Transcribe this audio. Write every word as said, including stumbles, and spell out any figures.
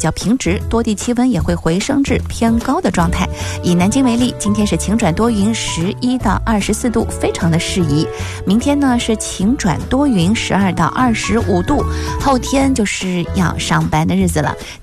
较平直，多地气温也会回升至偏高的状态。以南京为例，今天是晴转多云，十一到二十四度，非常的适宜。明天呢是晴转多云，十二到二十五度。后天就是要上班的日子了。